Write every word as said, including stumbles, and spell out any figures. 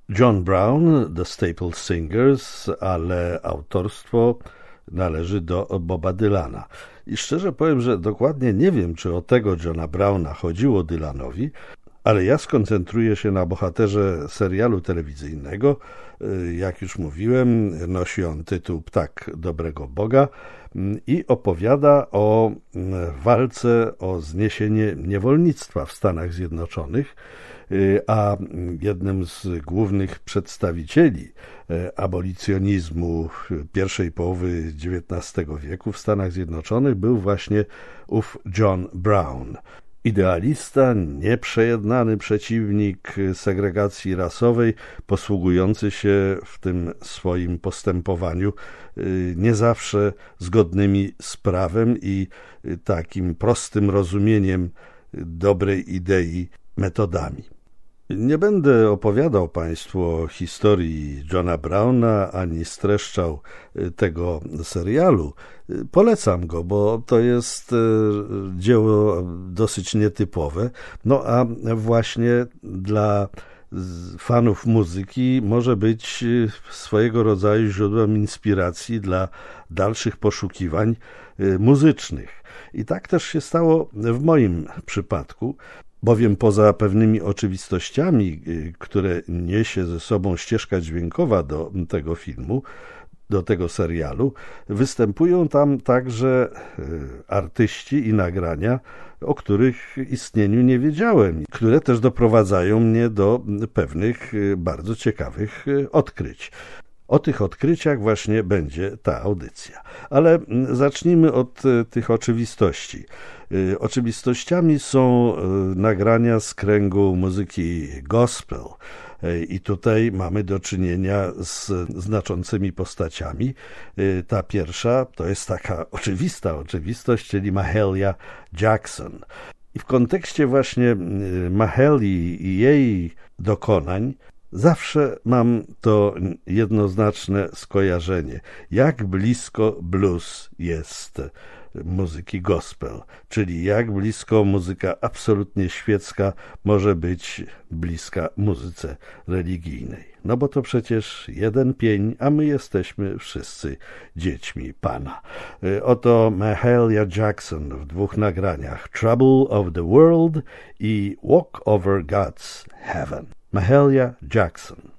John Brown, The Staple Singers, ale autorstwo należy do Boba Dylana. I szczerze powiem, że dokładnie nie wiem, czy o tego Johna Browna chodziło Dylanowi, ale ja skoncentruję się na bohaterze serialu telewizyjnego. Jak już mówiłem, nosi on tytuł Ptak Dobrego Boga i opowiada o walce o zniesienie niewolnictwa w Stanach Zjednoczonych, a jednym z głównych przedstawicieli abolicjonizmu pierwszej połowy dziewiętnastego wieku w Stanach Zjednoczonych był właśnie ów John Brown. Idealista, nieprzejednany przeciwnik segregacji rasowej, posługujący się w tym swoim postępowaniu nie zawsze zgodnymi z prawem i takim prostym rozumieniem dobrej idei metodami. Nie będę opowiadał Państwu o historii Johna Browna, ani streszczał tego serialu. Polecam go, bo to jest dzieło dosyć nietypowe. No a właśnie dla fanów muzyki może być swojego rodzaju źródłem inspiracji dla dalszych poszukiwań muzycznych. I tak też się stało w moim przypadku, bowiem poza pewnymi oczywistościami, które niesie ze sobą ścieżka dźwiękowa do tego filmu, do tego serialu, występują tam także artyści i nagrania, o których istnieniu nie wiedziałem, które też doprowadzają mnie do pewnych bardzo ciekawych odkryć. O tych odkryciach właśnie będzie ta audycja. Ale zacznijmy od tych oczywistości. Oczywistościami są nagrania z kręgu muzyki gospel. I tutaj mamy do czynienia z znaczącymi postaciami. Ta pierwsza to jest taka oczywista oczywistość, czyli Mahalia Jackson. I w kontekście właśnie Mahalii i jej dokonań zawsze mam to jednoznaczne skojarzenie, jak blisko blues jest muzyki gospel, czyli jak blisko muzyka absolutnie świecka może być bliska muzyce religijnej. No bo to przecież jeden pień, a my jesteśmy wszyscy dziećmi Pana. Oto Mahalia Jackson w dwóch nagraniach, Trouble of the World i Walk Over God's Heaven. Mahalia Jackson.